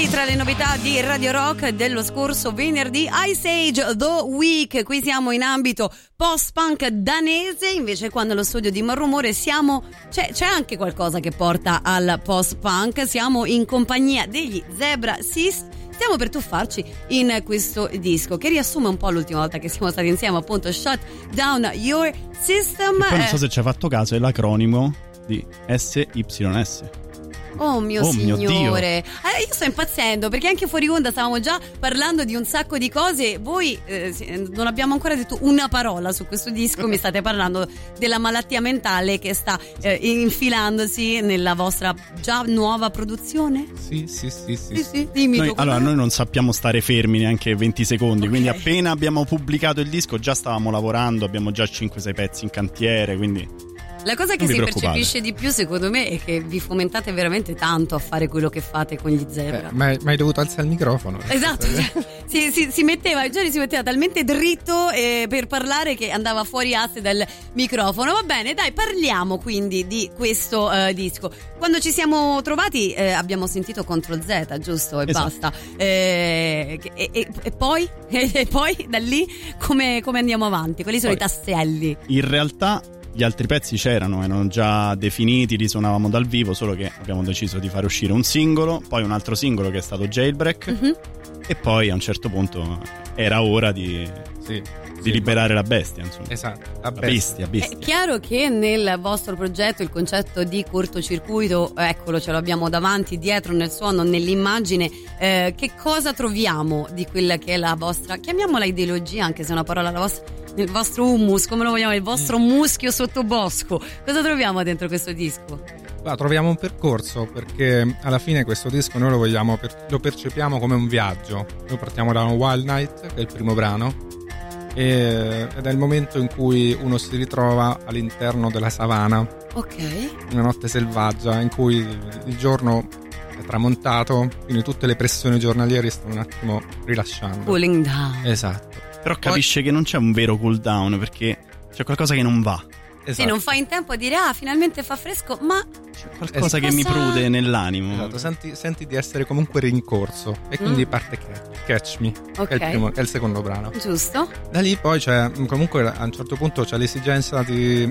Ieri tra le novità di Radio Rock dello scorso venerdì, Ice Age The Week. Qui siamo in ambito post-punk danese, invece qua nello studio di Malrumore c'è anche qualcosa che porta al post-punk. Siamo in compagnia degli Zebra Cyst. Stiamo per tuffarci in questo disco che riassume un po' l'ultima volta che siamo stati insieme, appunto Shut Down Your System. E poi non so se ci hai fatto caso, è l'acronimo di SYS. Oh mio signore, io sto impazzendo perché anche fuori onda stavamo già parlando di un sacco di cose. Voi non abbiamo ancora detto una parola su questo disco. Mi state parlando della malattia mentale che sta infilandosi nella vostra già nuova produzione? Sì. Dimmi noi non sappiamo stare fermi neanche 20 secondi, okay. Quindi appena abbiamo pubblicato il disco già stavamo lavorando, abbiamo già 5-6 pezzi in cantiere, quindi la cosa che si percepisce di più secondo me è che vi fomentate veramente tanto a fare quello che fate con gli Zebra. Ma hai dovuto alzare il microfono. Esatto, si metteva talmente dritto per parlare che andava fuori asse dal microfono. Va bene, dai, parliamo quindi di questo disco. Quando ci siamo trovati abbiamo sentito Contro Z, giusto? E esatto. Basta. E poi da lì come andiamo avanti? Quali sono i tasselli? In realtà gli altri pezzi erano già definiti, li suonavamo dal vivo, solo che abbiamo deciso di fare uscire un singolo, poi un altro singolo che è stato Jailbreak, e poi a un certo punto era ora di liberare la bestia, insomma. Esatto, la bestia. È chiaro che nel vostro progetto il concetto di cortocircuito, eccolo, ce l'abbiamo davanti, dietro, nel suono, nell'immagine. Che cosa troviamo di quella che è la vostra, chiamiamola ideologia, anche se è una parola la vostra, nel vostro hummus, come lo vogliamo, il vostro muschio sottobosco? Cosa troviamo dentro questo disco? Troviamo un percorso, perché alla fine questo disco noi lo percepiamo come un viaggio. Noi partiamo da un Wild Night, che è il primo brano, ed è il momento in cui uno si ritrova all'interno della savana, una notte selvaggia in cui il giorno è tramontato, quindi tutte le pressioni giornaliere stanno un attimo rilasciando, cooling down. Esatto. Però capisce che non c'è un vero cool down, perché c'è qualcosa che non va. Esatto. Sì, non fai in tempo a dire finalmente fa fresco, ma c'è qualcosa che mi prude nell'animo. Esatto, senti di essere comunque rincorso, e quindi parte Catch Me, che è il secondo brano. Giusto. Da lì poi c'è, comunque a un certo punto c'è l'esigenza di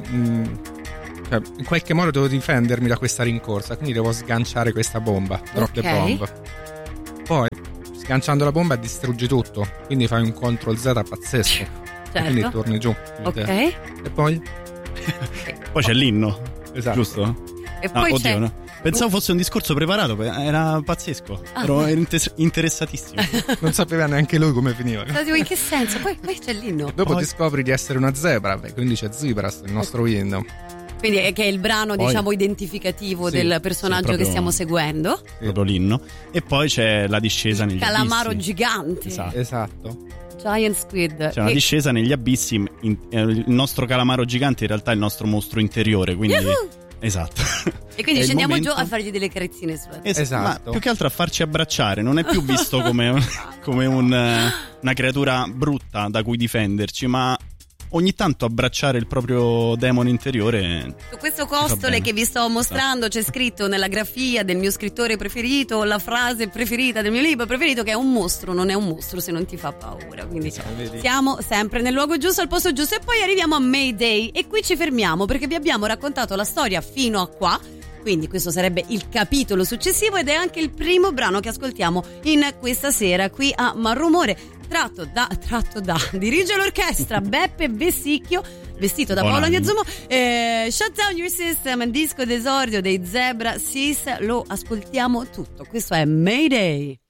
in qualche modo devo difendermi da questa rincorsa, quindi devo sganciare questa bomba, drop the bomb. Poi sganciando la bomba distruggi tutto, quindi fai un Ctrl Z pazzesco, certo. Quindi torni giù. E poi c'è l'inno, esatto. Giusto? E poi c'è... no. Pensavo fosse un discorso preparato, era pazzesco. Ero interessatissimo. Non sapeva neanche lui come finiva. In che senso? Poi c'è l'inno. Dopo ti scopri di essere una zebra, quindi c'è Zebras, il nostro inno. Quindi che è il brano, diciamo, identificativo del personaggio che stiamo seguendo. Proprio l'inno. E poi c'è la discesa negli calamaro abissi. Gigante. Esatto. Giant Squid. C'è una discesa negli abissi. Il nostro calamaro gigante in realtà è il nostro mostro interiore, quindi esatto. E quindi scendiamo giù a fargli delle carezzine sulle. Esatto. Ma più che altro a farci abbracciare. Non è più visto come una creatura brutta da cui difenderci, ma ogni tanto abbracciare il proprio demone interiore. Su questo costole che vi sto mostrando c'è scritto nella grafia del mio scrittore preferito la frase preferita del mio libro preferito, che è: un mostro non è un mostro se non ti fa paura. Quindi siamo sempre nel luogo giusto, al posto giusto. E poi arriviamo a Mayday, e qui ci fermiamo perché vi abbiamo raccontato la storia fino a qua. Quindi questo sarebbe il capitolo successivo, ed è anche il primo brano che ascoltiamo in questa sera qui a Malrumore, tratto da dirige l'orchestra Beppe Vessicchio, vestito da Paolo Agnazumo. Shut Down Your System, disco d'esordio dei Zebra Cyst. Lo ascoltiamo tutto. Questo è Mayday.